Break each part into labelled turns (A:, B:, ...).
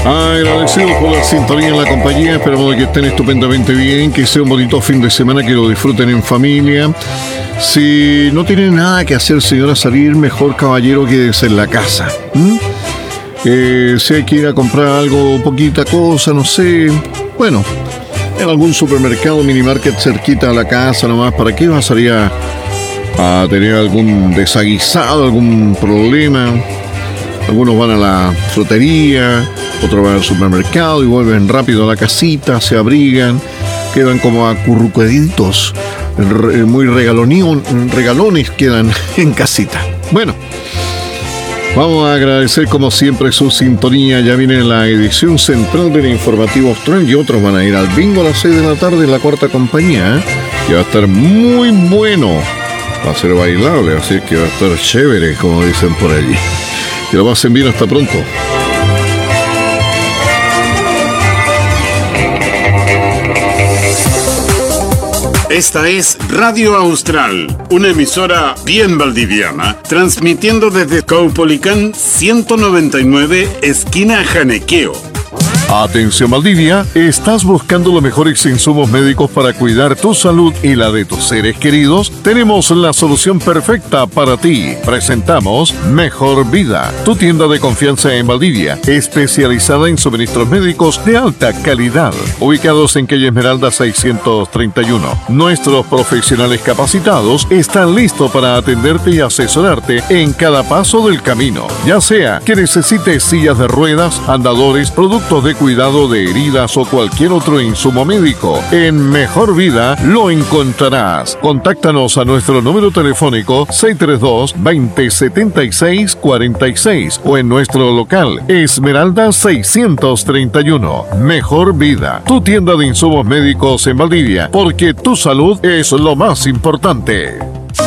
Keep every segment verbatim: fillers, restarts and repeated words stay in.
A: Agradecidos por la sintonía en la compañía. Esperamos que estén estupendamente bien, que sea un bonito fin de semana, que lo disfruten en familia. Si no tienen nada que hacer, señora, salir, mejor, caballero, quédese en la casa. ¿Mm? Eh, si hay que ir a comprar algo, poquita cosa, no sé, bueno, en algún supermercado, minimarket cerquita a la casa nomás, ¿para qué va a salir a, a tener algún desaguisado, algún problema? Algunos van a la frutería, otros van al supermercado y vuelven rápido a la casita, se abrigan, quedan como acurrucaditos, muy regalones quedan en casita. Bueno, vamos a agradecer como siempre su sintonía. Ya viene la edición central del Informativo Austral y otros van a ir al bingo a las seis de la tarde en la cuarta compañía, que va a estar muy bueno, va a ser bailable, así que va a estar chévere, como dicen por allí. Que lo pasen bien, hasta pronto.
B: Esta es Radio Austral, una emisora bien valdiviana, transmitiendo desde Caupolicán ciento noventa y nueve, esquina Janequeo.
A: Atención Valdivia, ¿estás buscando los mejores insumos médicos para cuidar tu salud y la de tus seres queridos? Tenemos la solución perfecta para ti. Presentamos Mejor Vida, tu tienda de confianza en Valdivia, especializada en suministros médicos de alta calidad. Ubicados en calle Esmeralda seiscientos treinta y uno. Nuestros profesionales capacitados están listos para atenderte y asesorarte en cada paso del camino. Ya sea que necesites sillas de ruedas, andadores, productos de cuidado de heridas o cualquier otro insumo médico, en Mejor Vida lo encontrarás. Contáctanos a nuestro número telefónico seis tres dos, veinte, setenta y seis, cuarenta y seis o en nuestro local Esmeralda seiscientos treinta y uno. Mejor Vida, tu tienda de insumos médicos en Valdivia, porque tu salud es lo más importante.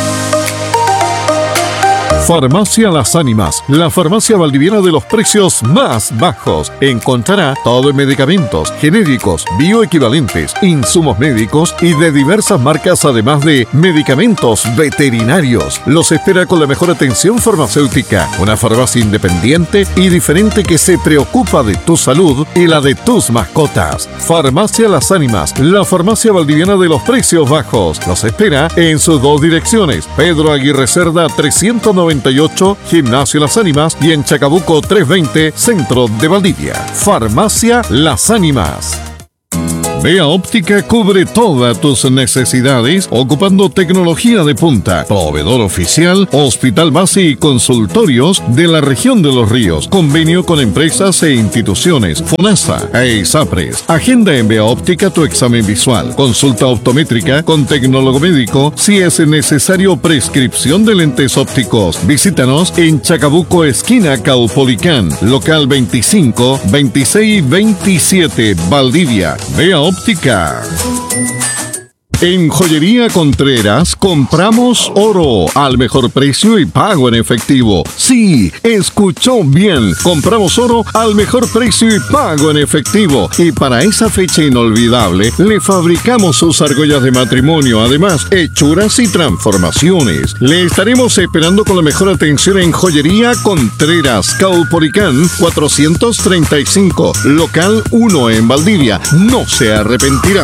A: Farmacia Las Ánimas, la farmacia valdiviana de los precios más bajos. Encontrará todo en medicamentos, genéricos, bioequivalentes, insumos médicos y de diversas marcas, además de medicamentos veterinarios. Los espera con la mejor atención farmacéutica. Una farmacia independiente y diferente que se preocupa de tu salud y la de tus mascotas. Farmacia Las Ánimas, la farmacia valdiviana de los precios bajos. Los espera en sus dos direcciones: Pedro Aguirre Cerda trescientos noventa y ocho, Gimnasio Las Ánimas, y en Chacabuco trescientos veinte, Centro de Valdivia. Farmacia Las Ánimas. Vea Óptica cubre todas tus necesidades ocupando tecnología de punta. Proveedor oficial, hospital base y consultorios de la región de Los Ríos. Convenio con empresas e instituciones. FONASA e ISAPRES. Agenda en Vea Óptica tu examen visual. Consulta optométrica con tecnólogo médico si es necesario prescripción de lentes ópticos. Visítanos en Chacabuco, esquina Caupolicán. Local veinticinco, veintiséis, veintisiete, Valdivia. Vea Óptica. En Joyería Contreras compramos oro al mejor precio y pago en efectivo. Sí, escuchó bien. Compramos oro al mejor precio y pago en efectivo. Y para esa fecha inolvidable, le fabricamos sus argollas de matrimonio. Además, hechuras y transformaciones. Le estaremos esperando con la mejor atención en Joyería Contreras, Caupolicán cuatrocientos treinta y cinco, local uno en Valdivia. No se arrepentirá.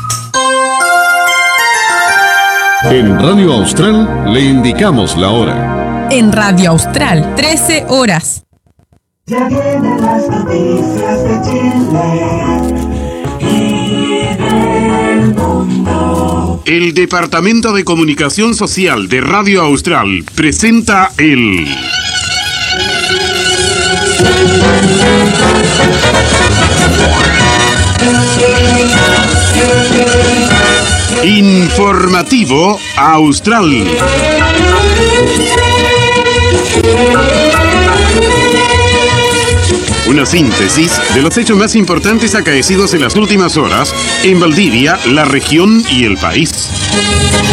A: En Radio Austral le indicamos la hora.
C: En Radio Austral, trece horas.
D: Ya vienen las noticias de Chile y del mundo.
B: El Departamento de Comunicación Social de Radio Austral presenta el Informativo Austral. Una síntesis de los hechos más importantes acaecidos en las últimas horas en Valdivia, la región y el país.